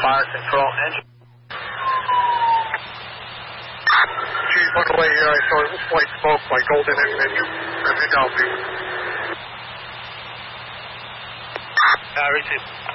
fire control engine. Chief, on the way here, I saw white smoke by Golden and Alfie. Receive.